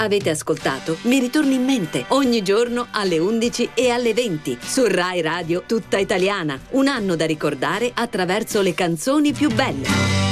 Avete ascoltato Mi ritorni in mente ogni giorno alle 11 e alle 20 su Rai Radio Tutta Italiana. Un anno da ricordare attraverso le canzoni più belle.